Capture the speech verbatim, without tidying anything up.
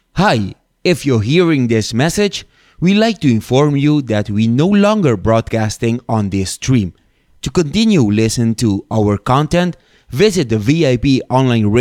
Hi, if you're hearing this message, we'd like to inform you that we no longer broadcasting on this stream. To continue listening to our content, visit the V I P online